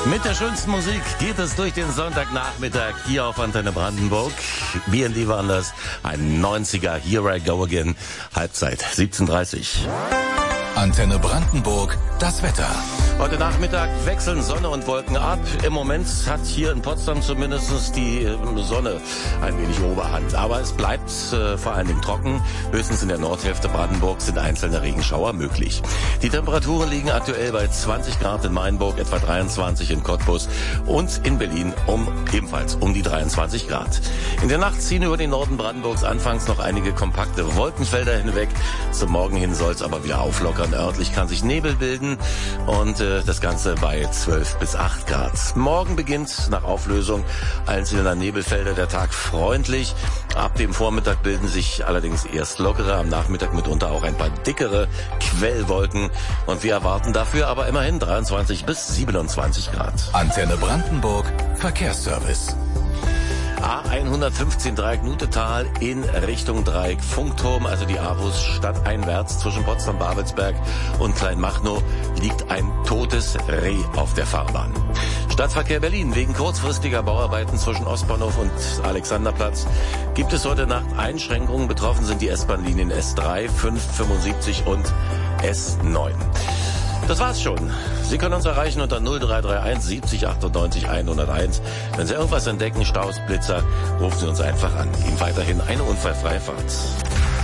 Mit der schönsten Musik geht es durch den Sonntagnachmittag hier auf Antenne Brandenburg. B&D Wonders, ein 90er Here I Go Again, Halbzeit 17:30. Antenne Brandenburg, das Wetter. Heute Nachmittag wechseln Sonne und Wolken ab. Im Moment hat hier in Potsdam zumindest die Sonne ein wenig Oberhand. Aber es bleibt vor allen Dingen trocken. Höchstens in der Nordhälfte Brandenburgs sind einzelne Regenschauer möglich. Die Temperaturen liegen aktuell bei 20 Grad in Mainburg, etwa 23 in Cottbus und in Berlin ebenfalls um die 23 Grad. In der Nacht ziehen über den Norden Brandenburgs anfangs noch einige kompakte Wolkenfelder hinweg. Zum Morgen hin soll es aber wieder auflockern. Örtlich kann sich Nebel bilden und das Ganze bei 12 bis 8 Grad. Morgen beginnt nach Auflösung einzelner Nebelfelder der Tag freundlich. Ab dem Vormittag bilden sich allerdings erst lockere, am Nachmittag mitunter auch ein paar dickere Quellwolken. Und wir erwarten dafür aber immerhin 23 bis 27 Grad. Antenne Brandenburg, Verkehrsservice. A115 Dreieck-Nutetal in Richtung Dreieck-Funkturm, also die Avus stadteinwärts zwischen Potsdam-Babelsberg und Kleinmachnow liegt ein totes Reh auf der Fahrbahn. Stadtverkehr Berlin. Wegen kurzfristiger Bauarbeiten zwischen Ostbahnhof und Alexanderplatz gibt es heute Nacht Einschränkungen. Betroffen sind die S-Bahn-Linien S3, 5, 75 und S9. Das war's schon. Sie können uns erreichen unter 0331 70 98 101. Wenn Sie irgendwas entdecken, Staus, Blitzer, rufen Sie uns einfach an. Ihnen weiterhin eine unfallfreie Fahrt.